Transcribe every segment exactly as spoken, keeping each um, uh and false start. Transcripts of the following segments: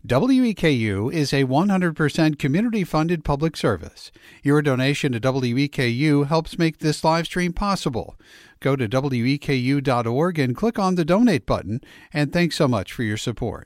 W E K U is a one hundred percent community-funded public service. Your donation to W E K U helps make this live stream possible. Go to W E K U dot org and click on the donate button, and thanks so much for your support.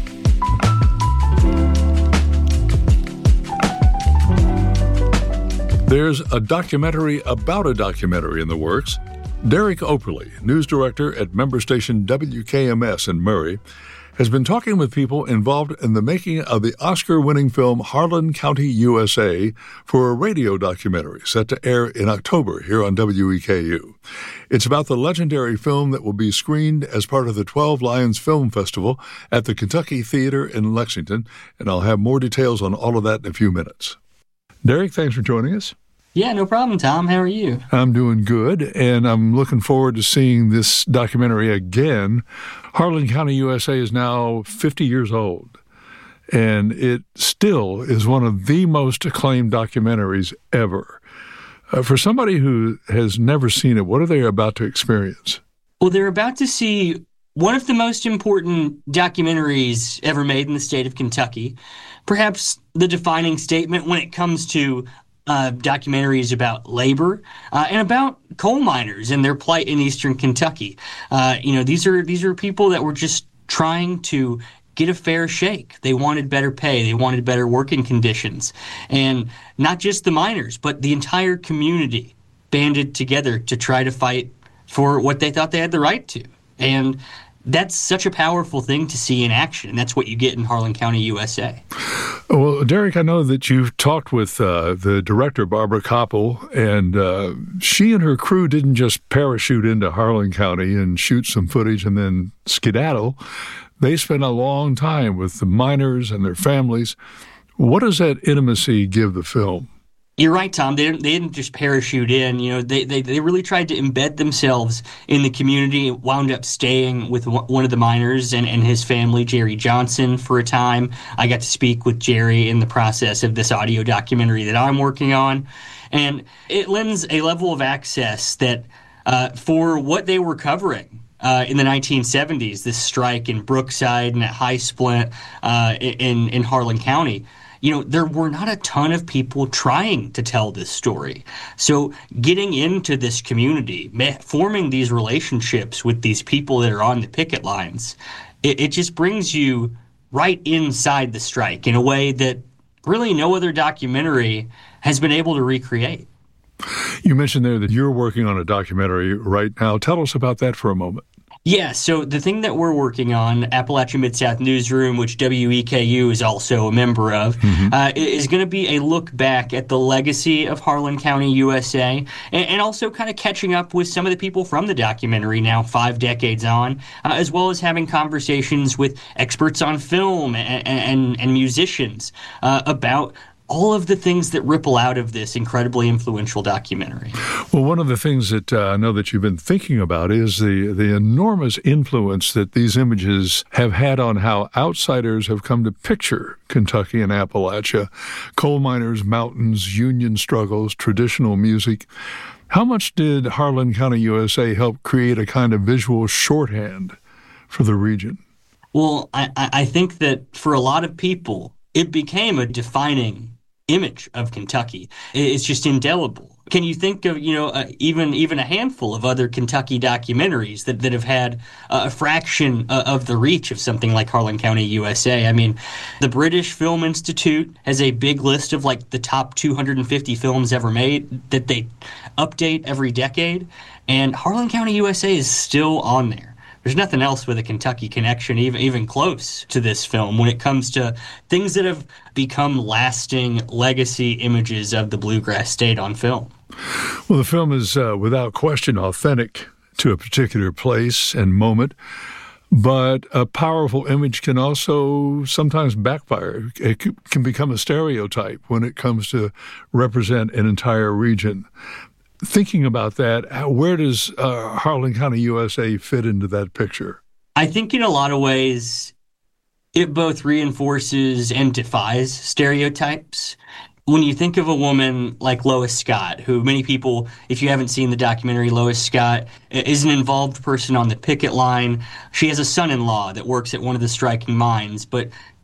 There's a documentary about a documentary in the works. Derek Operly, news director at member station W K M S in Murray, has been talking with people involved in the making of the Oscar-winning film Harlan County, U S A for a radio documentary set to air in October here on W E K U. It's about the legendary film that will be screened as part of the twelve Lions Film Festival at the Kentucky Theater in Lexington, and I'll have more details on all of that in a few minutes. Derek, thanks for joining us. Yeah, no problem, Tom. How are you? I'm doing good, and I'm looking forward to seeing this documentary again. Harlan County, U S A is now fifty years old, and it still is one of the most acclaimed documentaries ever. Uh, for somebody who has never seen it, what are they about to experience? Well, they're about to see one of the most important documentaries ever made in the state of Kentucky, perhaps the defining statement when it comes to Uh, documentaries about labor uh, and about coal miners and their plight in eastern Kentucky. Uh, you know, these are these are people that were just trying to get a fair shake. They wanted better pay. They wanted better working conditions. And not just the miners, but the entire community banded together to try to fight for what they thought they had the right to. And that's such a powerful thing to see in action, and that's what you get in Harlan County, U S A. Well, Derek, I know that you've talked with uh, the director, Barbara Koppel, and uh, she and her crew didn't just parachute into Harlan County and shoot some footage and then skedaddle. They spent a long time with the miners and their families. What does that intimacy give the film? You're right, Tom. They didn't, they didn't just parachute in. You know, they, they they really tried to embed themselves in the community, wound up staying with one of the miners and, and his family, Jerry Johnson, for a time. I got to speak with Jerry in the process of this audio documentary that I'm working on. And it lends a level of access that uh, for what they were covering uh, in the nineteen seventies, this strike in Brookside and at High Splint uh, in, in Harlan County, you know, there were not a ton of people trying to tell this story. So getting into this community, forming these relationships with these people that are on the picket lines, it, it just brings you right inside the strike in a way that really no other documentary has been able to recreate. You mentioned there that you're working on a documentary right now. Tell us about that for a moment. Yeah, so the thing that we're working on, Appalachia Mid-South Newsroom, which W E K U is also a member of, mm-hmm. uh, is going to be a look back at the legacy of Harlan County, U S A, and, and also kind of catching up with some of the people from the documentary now five decades on, uh, as well as having conversations with experts on film and, and, and musicians uh, about all of the things that ripple out of this incredibly influential documentary. Well, one of the things that uh, I know that you've been thinking about is the, the enormous influence that these images have had on how outsiders have come to picture Kentucky and Appalachia, coal miners, mountains, union struggles, traditional music. How much did Harlan County, U S A help create a kind of visual shorthand for the region? Well, I, I think that for a lot of people, it became a defining image of Kentucky. It's just indelible. Can you think of, you know, uh, even even a handful of other Kentucky documentaries that, that have had uh, a fraction uh, of the reach of something like Harlan County, U S A? I mean, the British Film Institute has a big list of like the top two hundred fifty films ever made that they update every decade, and Harlan County, U S A is still on there. There's nothing else with a Kentucky connection even even close to this film when it comes to things that have become lasting legacy images of the bluegrass state on film. Well, the film is uh, without question authentic to a particular place and moment, but a powerful image can also sometimes backfire. It can become a stereotype when it comes to represent an entire region. Thinking about that, where does uh, Harlan County, U S A fit into that picture? I think in a lot of ways, it both reinforces and defies stereotypes. When you think of a woman like Lois Scott, who many people, if you haven't seen the documentary, Lois Scott is an involved person on the picket line. She has a son-in-law that works at one of the striking mines, but